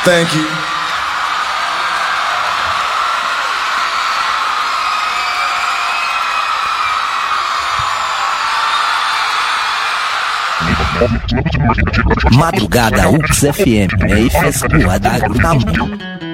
Thank you. Madrugada UX FM, é frescura da Grutamão.